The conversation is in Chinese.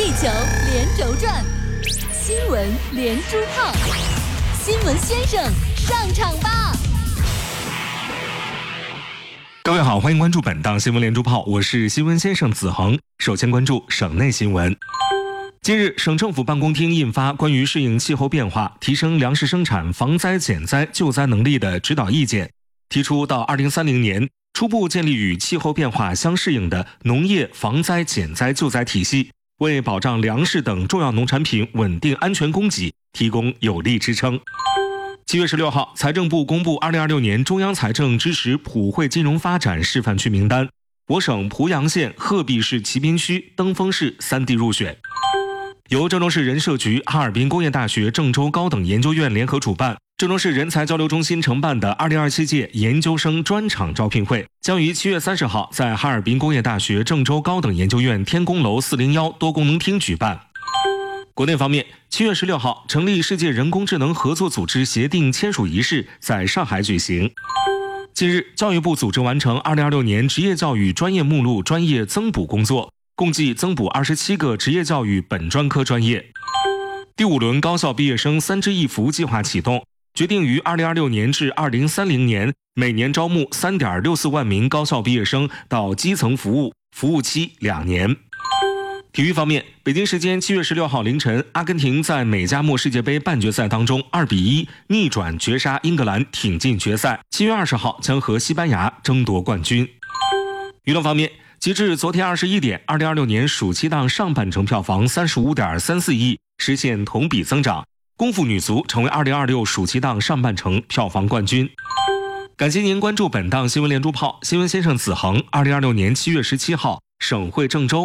地球连轴转，新闻连珠炮，新闻先生上场吧！ 各位好，欢迎关注本档新闻连珠炮，我是新闻先生子恒。首先关注省内新闻。近日，省政府办公厅印发关于适应气候变化、提升粮食生产防灾减灾救灾能力的指导意见，提出到2030年初步建立与气候变化相适应的农业防灾减灾救灾体系，为保障粮食等重要农产品稳定安全供给提供有力支撑。7月16号，财政部公布2026年中央财政支持普惠金融发展示范区名单，我省濮阳县鹤壁市旗滨区、登封市3地入选。由郑州市人社局、哈尔滨工业大学郑州高等研究院联合主办，郑州市人才交流中心承办的2027届研究生专场招聘会将于7月30号在哈尔滨工业大学郑州高等研究院天宫楼401多功能厅举办。国内方面，7月16号，成立世界人工智能合作组织协定签署仪式在上海举行。近日，教育部组织完成2026年职业教育专业目录专业增补工作，共计增补27个职业教育本专科专业。第5轮高校毕业生3支1扶计划启动，决定于2026年至2030年每年招募3.64万名高校毕业生到基层服务，服务期2年。体育方面，北京时间7月16号凌晨，阿根廷在美加墨世界杯半决赛当中2-1逆转绝杀英格兰，挺进决赛。7月20号将和西班牙争夺冠军。娱乐方面，截至昨天21点，2026年暑期档上半程票房35.34亿，实现同比增长，功夫女足成为2026暑期档上半程票房冠军。感谢您关注本档新闻连珠炮，新闻先生子恒。2026年7月17号，省会郑州